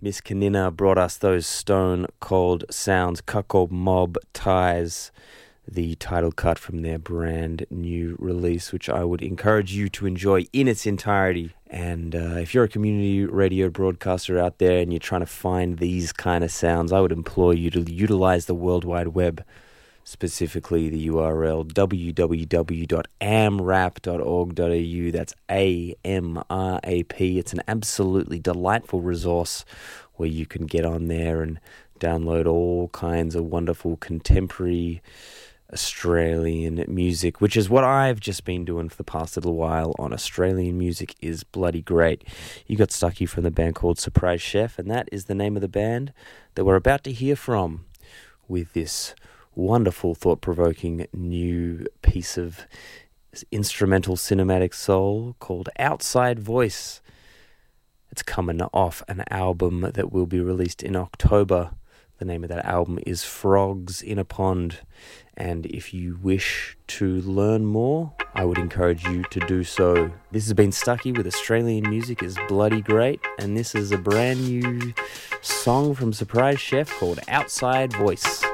Miss Kanina brought us those stone cold sounds. Cuckold Mob Ties, the title cut from their brand new release, which I would encourage you to enjoy in its entirety. And if you're a community radio broadcaster out there and you're trying to find these kind of sounds, I would implore you to utilize the World Wide Web, specifically the URL www.amrap.org.au. That's AMRAP. It's an absolutely delightful resource where you can get on there and download all kinds of wonderful contemporary Australian music, which is what I've just been doing for the past little while on Australian music. Is bloody great. You got Stucky from the band called Surprise Chef, and that is the name of the band that we're about to hear from with this wonderful, thought-provoking new piece of instrumental cinematic soul called Outside Voice. It's coming off an album that will be released in October. The name of that album is Frogs in a Pond. And if you wish to learn more, I would encourage you to do so. This has been Stucky with Australian Music is Bloody Great. And this is a brand new song from Surprise Chef called Outside Voice.